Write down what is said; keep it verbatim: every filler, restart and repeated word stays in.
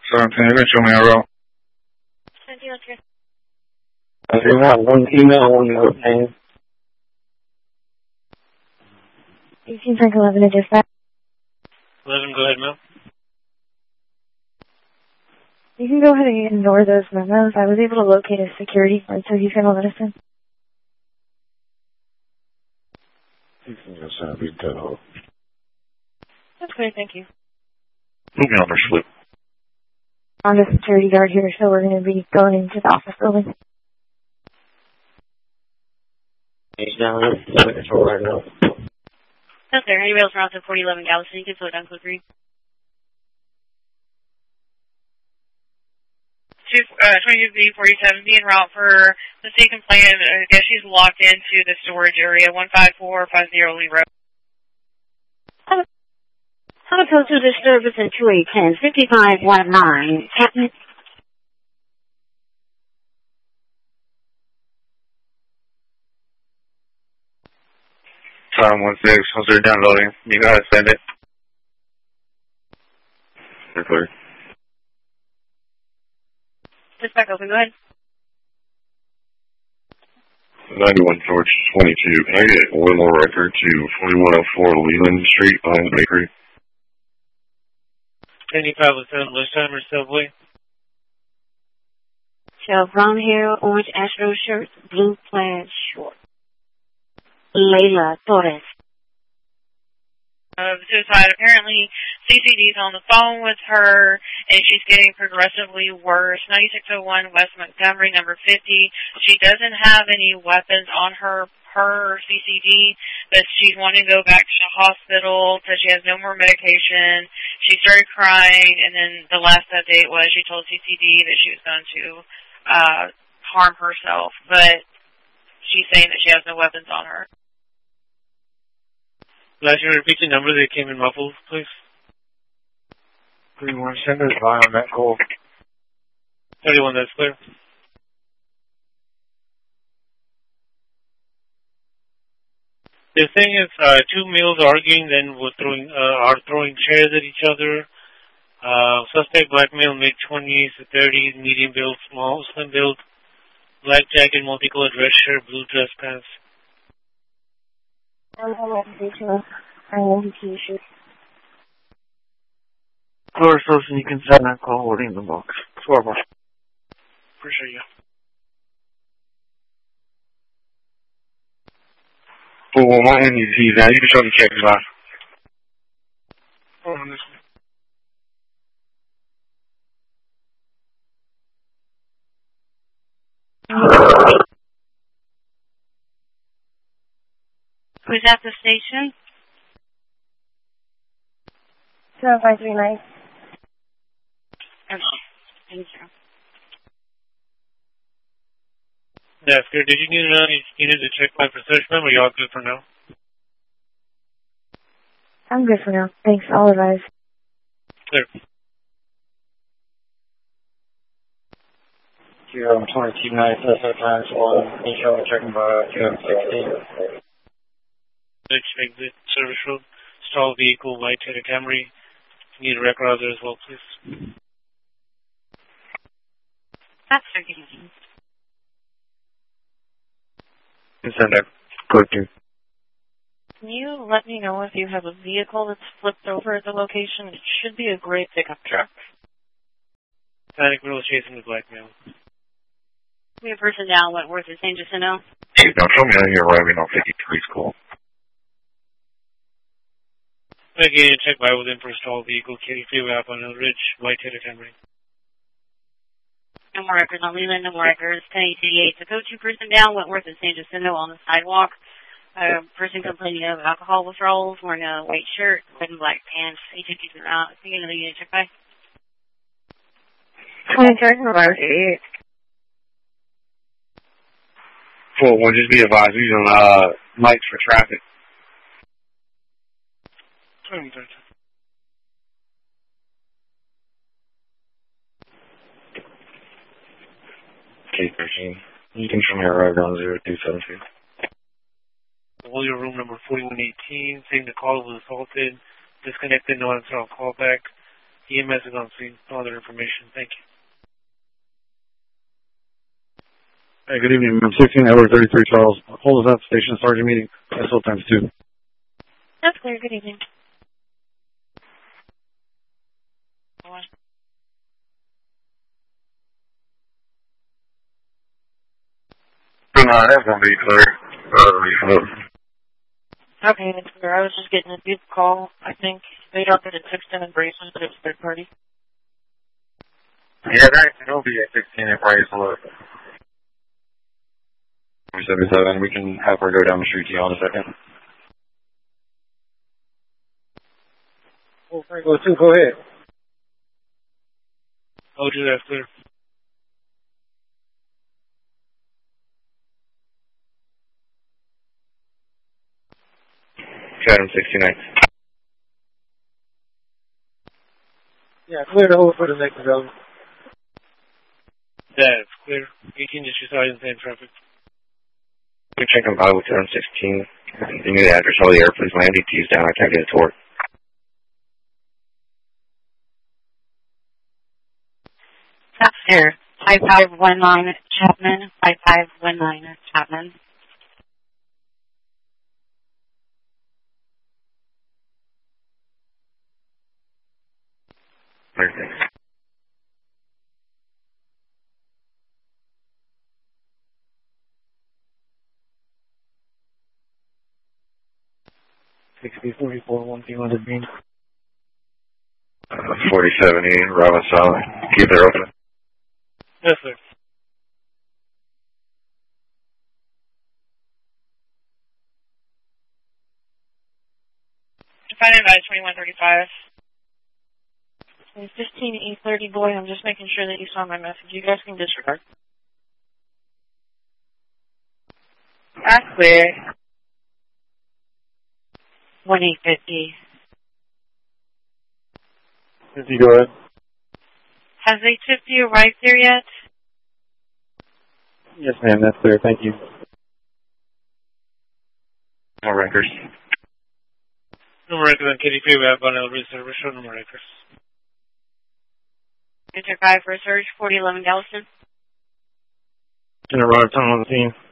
seventeen, you can show me a route. seventeen, let's go. I do have one email, one more thing. eighteen, Frank eleven, to dispatch. eleven, go ahead, ma'am. You can go ahead and ignore those memos. I was able to locate a security guard, so he's going to let us in. Yes, I'll be done. That's great, thank you. Moving on, slip. I'm the security guard here, so we're going to be going into the office building. He's down there. It's all right now. That's there. Anybody else around to forty eleven Galveston, you can slow down to three. Uh, twenty-two B forty-seven, be en route for the state complainant. I guess she's locked into the storage area, one five four five zero Lee Road. How to to disturbance in two eight one zero, fifty-five one nine. Time one six, once they're downloading, you gotta send it. You're clear. Just back open, go ahead. ninety-one George twenty-two. Can I get one more record to forty-one oh four Leland Street behind the bakery? seventy-five oh seven Lunchtime or Subway. So, brown hair, orange Astro shirt, blue plaid short. Layla Torres. Uh, suicide. Apparently, C C D's on the phone with her, and she's getting progressively worse. ninety-six oh one West Montgomery, number fifty. She doesn't have any weapons on her per C C D, but she's wanting to go back to the hospital because she has no more medication. She started crying, and then the last update was she told C C D that she was going to uh, harm herself, but she's saying that she has no weapons on her. Last year, repeat the number that came in muffled, please. thirty-one, send us by on that call. thirty-one, that's clear. The thing is, uh, two males arguing, then were throwing, uh, are throwing chairs at each other. Uh, suspect black male, mid twenties to thirties, medium build, small, slim build, black jacket, multicolored dress shirt, blue dress pants. I'm on my identification. Floor Association, you can send that call holding the box. Floor box. Appreciate you. For my N U T now, you can show me check this out. Hold on this one. Who's at the station? zero five three nine. Okay, thank you. That's good. Did you need to, you need to check my for search, ma'am, or you all good for now? I'm good for now. Thanks, I'll advise. Clear. Zero twenty-two nine times one. Intro checking by two sixteen. Exit service road. Stall vehicle, white Toyota Camry. Need a record out there as well, please. That's okay. Send that. Go to. Can you let me know if you have a vehicle that's flipped over at the location? It should be a gray pickup truck. Panic girl chasing the black male. We have a person down Wentworth at San Jacinto. Hey, now show me out here arriving on fifty-three school. Again, check by within for stall vehicle, Katy Freeway up on Hill Ridge, white Toyota Camry. No more records on Leland, no more records. ten eighty-eight. The go-to person down Wentworth at San Jacinto on the sidewalk. A person complaining of alcohol withdrawals, wearing a white shirt, red and black pants. He took you out. Beginning of the unit, check by. twenty-third of eighty-eight. four one, just be advised, using uh, lights for traffic. K thirteen. You can show me arrived on zero two seven two. Warrior room number forty-one eighteen, saying the caller was assaulted, disconnected, no answer on callback. E M S is on scene. No other information. Thank you. Hey, good evening. I'm sixteen Edward thirty-three Charles. Hold us up. Station Sergeant meeting. S O times two. That's clear. Good evening. No, that's going to be clear. Uh, Okay, that's clear. I was just getting a good call. I think they don't get a text in bracelet, but it's third party. yeah, that will be a sixteen appraisal. seventy-seven, we can have her go down the street to you in a second. Oh, Franco two, go ahead. Oh, do that's clear. Chatham sixty-nine. Yeah, clear the hole for the next development. That's clear. eighteen district sergeant in traffic. We check on by with Chatham sixteen. You need the address of the air, please. My M D T is down. I can't get it to work. That's clear. five five one nine Chapman. five five one nine Chapman. Perfect. sixty forty-four, one P one hundred Bean. Uh, forty seventy, Robin Solid. Keep it open. Yes, sir. Defining by twenty-one thirty-five. fifteen E thirty boy, I'm just making sure that you saw my message. You guys can disregard. That's clear. one eight fifty. fifty, go ahead. Has A fifty arrived there yet? Yes, ma'am, that's clear. Thank you. No records. No records on K D P. We have on El Reserve. Show no records. Enter five for a search, forty eleven Galveston. General Roger, on the scene.